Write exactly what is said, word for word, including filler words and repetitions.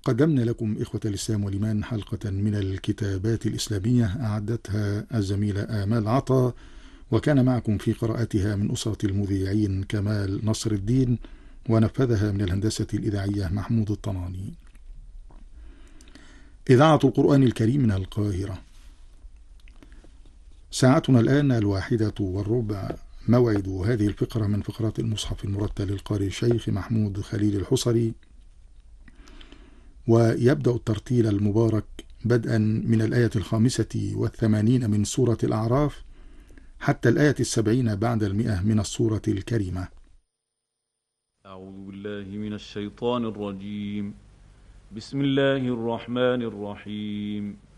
قدمنا لكم إخوة الإسلام والإيمان حلقة من الكتابات الإسلامية أعدتها الزميلة آمال عطا، وكان معكم في قراءتها من أسرة المذيعين كمال نصر الدين، ونفذها من الهندسة الإذاعية محمود الطناني. إذاعة القرآن الكريم من القاهرة. ساعتنا الآن الواحدة والربع، موعد هذه الفقرة من فقرات المصحف المرتل للقارئ الشيخ محمود خليل الحصري، ويبدأ الترتيل المبارك بدءا من الآية الخامسة والثمانين من سورة الأعراف حتى الآية السبعين بعد المئة من السورة الكريمة. أعوذ بالله من الشيطان الرجيم. بسم الله الرحمن الرحيم.